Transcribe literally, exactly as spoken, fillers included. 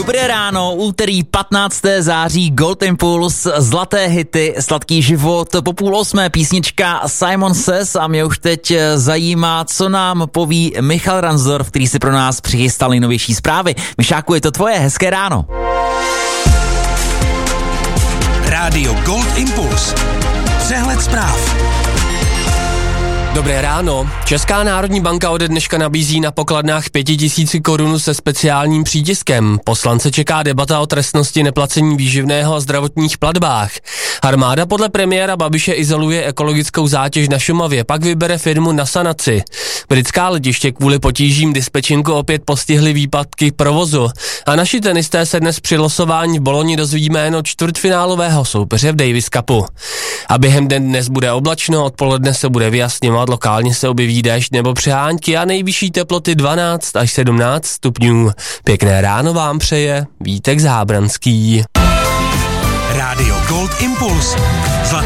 Dobré ráno, úterý patnáctého září, Gold Impulse, zlaté hity, sladký život, po půl osmé písnička Simon Says a mě už teď zajímá, co nám poví Michal Ransdorf, který si pro nás přichystal nejnovější zprávy. Mišáku, je to tvoje, hezké ráno. Rádio Gold Impulse. Přehled zpráv. Dobré ráno. Česká národní banka ode dneška nabízí na pokladnách pěti tisíc korun se speciálním přítiskem. Poslance čeká debata o trestnosti neplacení výživného a zdravotních platbách. Armáda podle premiéra Babiše izoluje ekologickou zátěž na Šumavě, pak vybere firmu na sanaci. Britská letiště kvůli potížím dispečinku opět postihly výpadky provozu. A naši tenisté se dnes při losování v Boloni dozví jméno čtvrtfinálového soupeře v Davis Cupu. A během den dnes bude oblačno, odpoledne se bude vyjasňovat, lokálně se objeví déšť nebo přehánky a nejvyšší teploty dvanáct až sedmnáct stupňů. Pěkné ráno vám přeje Vítek Zábranský. Rádio Gold Impulse. Zlaté